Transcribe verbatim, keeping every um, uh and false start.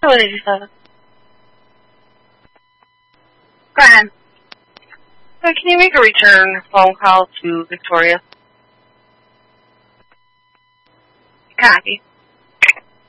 what did you say? Go ahead. So can you make a return phone call to Victoria? Copy.